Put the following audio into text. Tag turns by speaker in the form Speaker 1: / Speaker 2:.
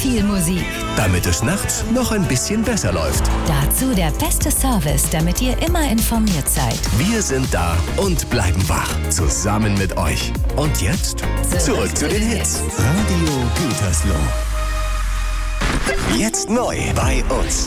Speaker 1: viel Musik.
Speaker 2: Damit es nachts noch ein bisschen besser läuft.
Speaker 1: Dazu der beste Service, damit ihr immer informiert seid.
Speaker 2: Wir sind da und bleiben wach. Zusammen mit euch. Und jetzt zurück zu den Hits. Radio Gütersloh. Jetzt neu bei uns.